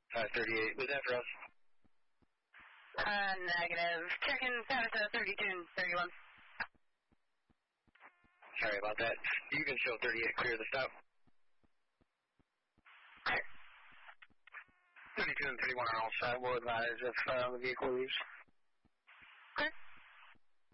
38, was that for us? Negative. Checking status of 32 and 31. Sorry about that. You can show 38 clear the stop. 32 and 31 are all set. We'll advise if the vehicle leaves.